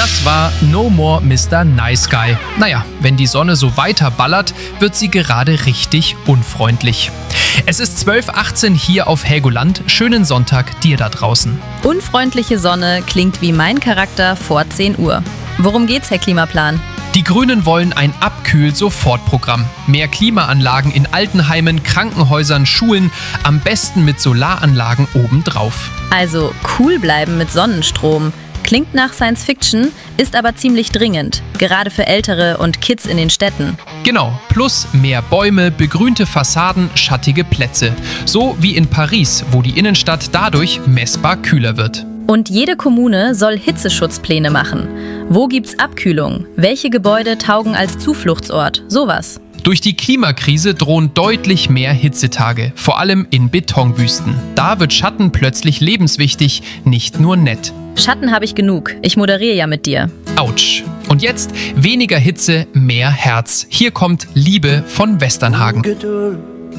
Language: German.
Das war No More Mr. Nice Guy. Naja, wenn die Sonne so weiter ballert, wird sie gerade richtig unfreundlich. Es ist 12:18 hier auf Helgoland. Schönen Sonntag dir da draußen. Unfreundliche Sonne klingt wie mein Charakter vor 10 Uhr. Worum geht's, Herr Klimaplan? Die Grünen wollen ein Abkühl-Sofortprogramm. Mehr Klimaanlagen in Altenheimen, Krankenhäusern, Schulen, am besten mit Solaranlagen obendrauf. Also cool bleiben mit Sonnenstrom. Klingt nach Science Fiction, ist aber ziemlich dringend. Gerade für Ältere und Kids in den Städten. Genau, plus mehr Bäume, begrünte Fassaden, schattige Plätze. So wie in Paris, wo die Innenstadt dadurch messbar kühler wird. Und jede Kommune soll Hitzeschutzpläne machen. Wo gibt's Abkühlung? Welche Gebäude taugen als Zufluchtsort? Sowas. Durch die Klimakrise drohen deutlich mehr Hitzetage, vor allem in Betonwüsten. Da wird Schatten plötzlich lebenswichtig, nicht nur nett. Schatten habe ich genug. Ich moderiere ja mit dir. Autsch. Und jetzt weniger Hitze, mehr Herz. Hier kommt Liebe von Westernhagen.